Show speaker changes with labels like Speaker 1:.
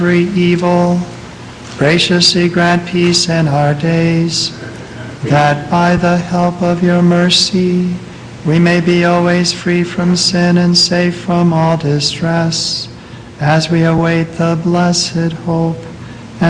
Speaker 1: every evil. Graciously grant peace in our days, that by the help of your mercy we may be always free from sin and safe from all distress, as we await the blessed hope